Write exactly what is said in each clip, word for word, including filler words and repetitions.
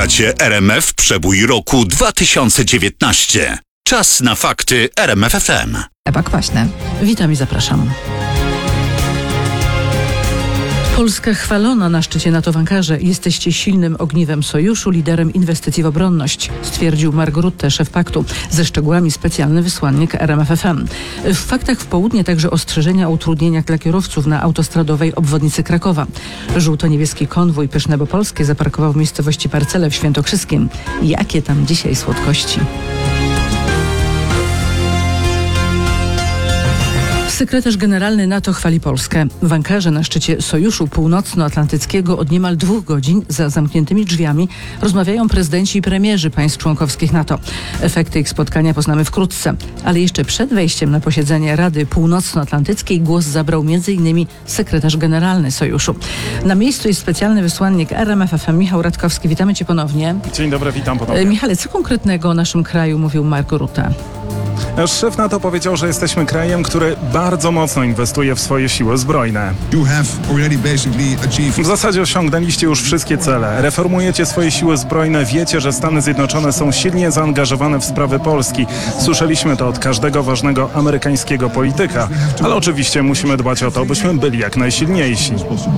Słuchacie R M F Przebój roku dwa tysiące dziewiętnaście. Czas na fakty R M F F M. Ewa Kwaśny. Witam i zapraszam. Polska chwalona na szczycie NATO w Ankarze. Jesteście silnym ogniwem sojuszu, liderem inwestycji w obronność, stwierdził Mark Rutte, szef paktu. Ze szczegółami specjalny wysłannik R M F F M. W faktach w południe także ostrzeżenia o utrudnieniach dla kierowców na autostradowej obwodnicy Krakowa. Żółto-niebieski konwój Pyszne Bo Polskie zaparkował w miejscowości Parcele w Świętokrzyskiem. Jakie tam dzisiaj słodkości? Sekretarz generalny NATO chwali Polskę. W Ankarze na szczycie Sojuszu Północnoatlantyckiego od niemal dwóch godzin za zamkniętymi drzwiami rozmawiają prezydenci i premierzy państw członkowskich NATO. Efekty ich spotkania poznamy wkrótce. Ale jeszcze przed wejściem na posiedzenie Rady Północnoatlantyckiej głos zabrał między innymi sekretarz generalny Sojuszu. Na miejscu jest specjalny wysłannik R M F F M Michał Radkowski. Witamy Cię ponownie. Dzień dobry, witam ponownie. Michale, co konkretnego o naszym kraju mówił Mark Rutte? Nasz szef NATO powiedział, że jesteśmy krajem, który bardzo mocno inwestuje w swoje siły zbrojne. W zasadzie osiągnęliście już wszystkie cele. Reformujecie swoje siły zbrojne, wiecie, że Stany Zjednoczone są silnie zaangażowane w sprawy Polski. Słyszeliśmy to od każdego ważnego amerykańskiego polityka, ale oczywiście musimy dbać o to, byśmy byli jak najsilniejsi.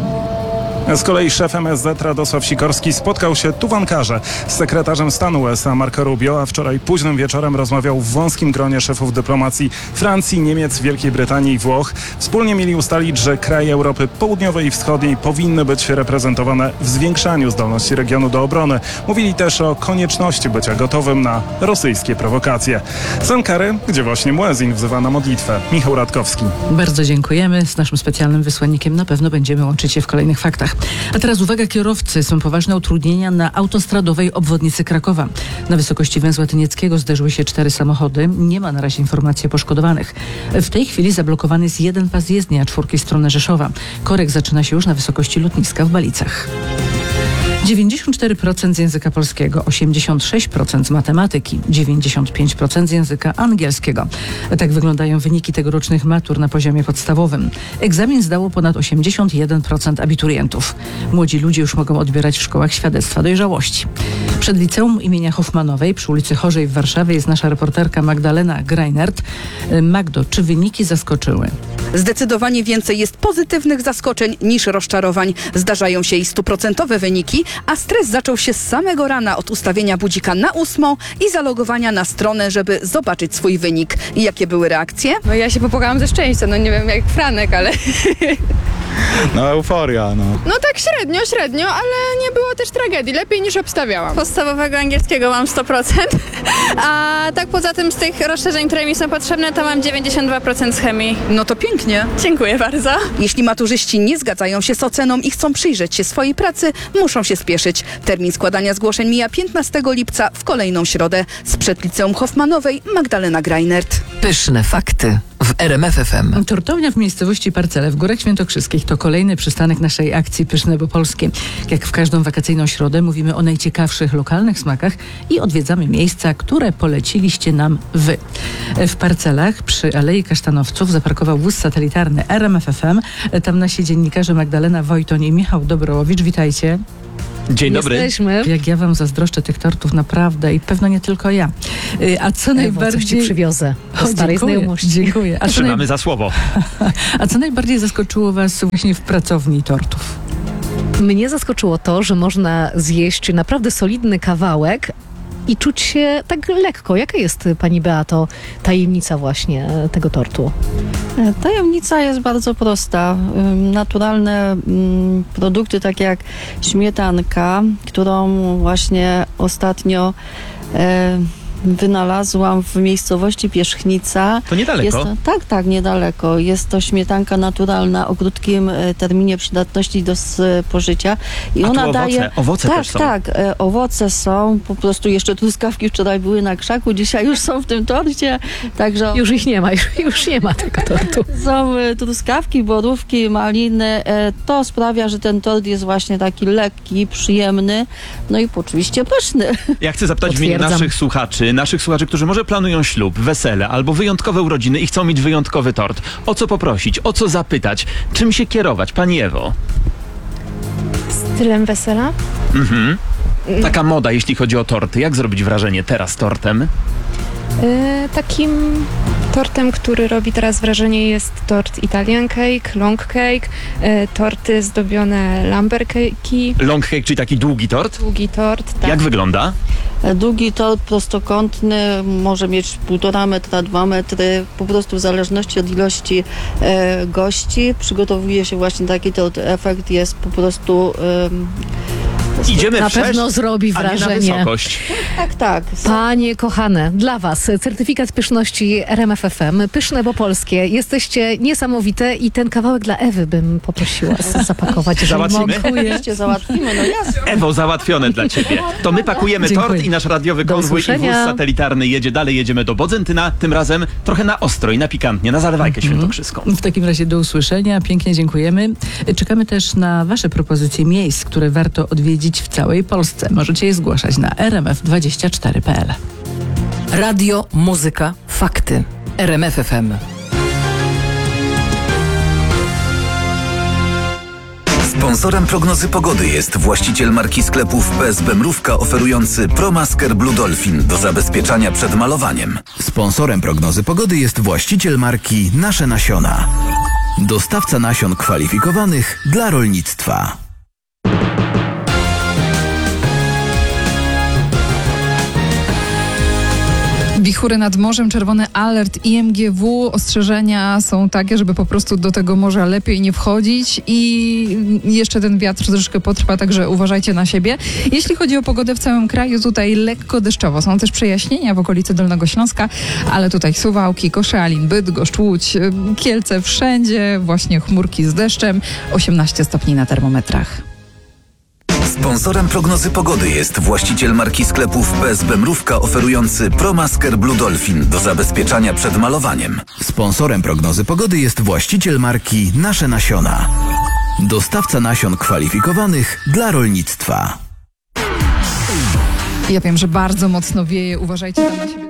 Z kolei szef M S Z Radosław Sikorski spotkał się tu w Ankarze z sekretarzem stanu U S A Marco Rubio, a wczoraj późnym wieczorem rozmawiał w wąskim gronie szefów dyplomacji Francji, Niemiec, Wielkiej Brytanii i Włoch. Wspólnie mieli ustalić, że kraje Europy Południowej i Wschodniej powinny być reprezentowane w zwiększaniu zdolności regionu do obrony. Mówili też o konieczności bycia gotowym na rosyjskie prowokacje. Z Ankary, gdzie właśnie muezin wzywa na modlitwę. Michał Radkowski. Bardzo dziękujemy. Z naszym specjalnym wysłannikiem na pewno będziemy łączyć się w kolejnych faktach. A teraz uwaga, kierowcy. Są poważne utrudnienia na autostradowej obwodnicy Krakowa. Na wysokości węzła Tynieckiego zderzyły się cztery samochody. Nie ma na razie informacji o poszkodowanych. W tej chwili zablokowany jest jeden pas jezdni, a czwórki w stronę Rzeszowa. Korek zaczyna się już na wysokości lotniska w Balicach. dziewięćdziesiąt cztery procent z języka polskiego, osiemdziesiąt sześć procent z matematyki, dziewięćdziesiąt pięć procent z języka angielskiego. Tak wyglądają wyniki tegorocznych matur na poziomie podstawowym. Egzamin zdało ponad osiemdziesiąt jeden procent abiturientów. Młodzi ludzie już mogą odbierać w szkołach świadectwa dojrzałości. Przed liceum imienia Hoffmanowej przy ulicy Chorzej w Warszawie jest nasza reporterka Magdalena Greinert. Magdo, czy wyniki zaskoczyły? Zdecydowanie więcej jest pozytywnych zaskoczeń niż rozczarowań. Zdarzają się i stuprocentowe wyniki, a stres zaczął się z samego rana od ustawienia budzika na ósmą i zalogowania na stronę, żeby zobaczyć swój wynik. I jakie były reakcje? No ja się popłakałam ze szczęścia, no nie wiem jak Franek, ale... No euforia, no. No tak średnio, średnio, ale nie było też tragedii, lepiej niż obstawiałam. Podstawowego angielskiego mam sto procent, a tak poza tym z tych rozszerzeń, które mi są potrzebne, to mam dziewięćdziesiąt dwa procent z chemii. No to pięknie. Dziękuję bardzo. Jeśli maturzyści nie zgadzają się z oceną i chcą przyjrzeć się swojej pracy, muszą się spieszyć. Termin składania zgłoszeń mija piętnastego lipca w kolejną środę. Sprzed liceum Hoffmanowej Magdalena Greinert. Pyszne fakty w R M F F M. Tortownia w miejscowości Parcele w Górach Świętokrzyskich to kolejny przystanek naszej akcji Pyszne Bo Polskie. Jak w każdą wakacyjną środę mówimy o najciekawszych lokalnych smakach i odwiedzamy miejsca, które poleciliście nam wy. W Parcelach przy Alei Kasztanowców zaparkował wóz satelitarny R M F F M. Tam nasi dziennikarze Magdalena Wojtoń i Michał Dobrołowicz. Witajcie. Dzień dobry. Jesteśmy. Jak ja wam zazdroszczę tych tortów, naprawdę, i pewno nie tylko ja. A co Ewo, najbardziej... coś ci przywiozę do O, starej dziękuję, znajomości. Dziękuję. A co, Trzymamy naj... za słowo. A co najbardziej zaskoczyło was właśnie w pracowni tortów? Mnie zaskoczyło to, że można zjeść naprawdę solidny kawałek i czuć się tak lekko. Jaka jest, pani Beato, tajemnica właśnie tego tortu? Tajemnica jest bardzo prosta. Naturalne produkty, tak jak śmietanka, którą właśnie ostatnio e, wynalazłam w miejscowości Pierzchnica. To niedaleko? Jest to, tak, tak, niedaleko. Jest to śmietanka naturalna o krótkim e, terminie przydatności do spożycia. I A ona tu daje. owoce, owoce tak, też są. tak, e, owoce są. Po prostu jeszcze truskawki wczoraj były na krzaku, dzisiaj już są w tym torcie. Także Już ich nie ma, już, już nie ma tego tortu. są e, truskawki, borówki, maliny. E, to sprawia, że ten tort jest właśnie taki lekki, przyjemny, no i oczywiście pyszny. Ja chcę zapytać w imieniu Potwierdzam. naszych słuchaczy, naszych słuchaczy, którzy może planują ślub, wesele albo wyjątkowe urodziny i chcą mieć wyjątkowy tort. O co poprosić, o co zapytać, czym się kierować? Pani Ewo. Stylem wesela? Mhm. Taka moda, jeśli chodzi o torty. Jak zrobić wrażenie teraz tortem? E, takim tortem, który robi teraz wrażenie, jest tort Italian cake, long cake, e, torty zdobione lumber cake'i, Long cake, czyli taki długi tort? długi tort. Tak. Jak wygląda? Długi tort prostokątny może mieć półtora metra, dwa metry, po prostu w zależności od ilości e, gości przygotowuje się właśnie taki tort. Efekt jest po prostu... E, Idziemy Na wszerz, pewno zrobi a nie na wrażenie. wysokość. tak, tak. Panie kochane, dla Was certyfikat pyszności R M F F M. Pyszne, bo polskie. Jesteście niesamowite i ten kawałek dla Ewy bym poprosiła z- zapakować, jeżeli Załatwimy? mogę. Oczywiście załatwimy, no jasne. Ewo, załatwione dla ciebie. To my pakujemy Dziękuję. tort i nasz radiowy Do konwój i wóz usłyszenia. satelitarny jedzie dalej. Jedziemy do Bodzentyna, tym razem trochę na ostro i na pikantnie, na zalewajkę świętokrzyską. W takim razie do usłyszenia. Pięknie dziękujemy. Czekamy też na Wasze propozycje miejsc, które warto odwiedzić w całej Polsce. Możecie je zgłaszać na r m f dwadzieścia cztery kropka p l. Radio, muzyka, fakty. R M F F M. Sponsorem prognozy pogody jest właściciel marki sklepów P S B Mrówka oferujący ProMasker Blue Dolphin do zabezpieczania przed malowaniem. Sponsorem prognozy pogody jest właściciel marki Nasze Nasiona. Dostawca nasion kwalifikowanych dla rolnictwa. Wichury nad morzem, czerwony alert I M G W. Ostrzeżenia są takie, żeby po prostu do tego morza lepiej nie wchodzić i jeszcze ten wiatr troszeczkę potrwa, także uważajcie na siebie. Jeśli chodzi o pogodę w całym kraju, tutaj lekko deszczowo. Są też przejaśnienia w okolicy Dolnego Śląska, ale tutaj Suwałki, Koszalin, Bydgoszcz, Łódź, Kielce, wszędzie właśnie chmurki z deszczem, osiemnaście stopni na termometrach. Sponsorem prognozy pogody jest właściciel marki sklepów P S B Mrówka oferujący ProMasker Blue Dolphin do zabezpieczania przed malowaniem. Sponsorem prognozy pogody jest właściciel marki Nasze Nasiona. Dostawca nasion kwalifikowanych dla rolnictwa. Ja wiem, że bardzo mocno wieje, uważajcie tam na siebie.